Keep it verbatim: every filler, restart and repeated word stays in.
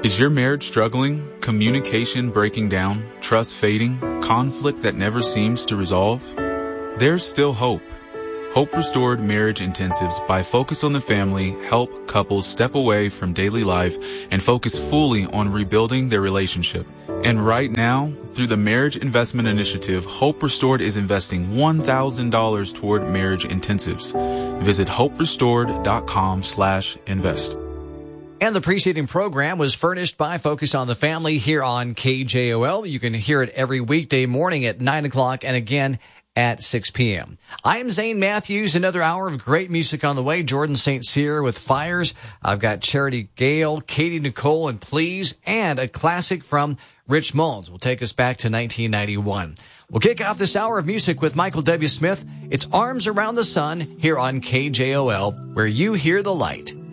Is your marriage struggling? Communication breaking down? Trust fading? Conflict that never seems to resolve? There's still hope. Hope Restored Marriage Intensives by Focus on the Family help couples step away from daily life and focus fully on rebuilding their relationship. And right now, through the Marriage Investment Initiative, Hope Restored is investing one thousand dollars toward marriage intensives. Visit hoperestored.com slash invest. And the preceding program was furnished by Focus on the Family here on K J O L. You can hear it every weekday morning at nine o'clock and again at six p.m. I am Zane Matthews. Another hour of great music on the way. Jordan Saint Cyr with Fires. I've got Charity Gale, Katie Nicole, and Please, and a classic from Rich Mullins will take us back to nineteen ninety-one. We'll kick off this hour of music with Michael W. Smith. It's Arms Around the Sun here on K J O L, where you hear the light.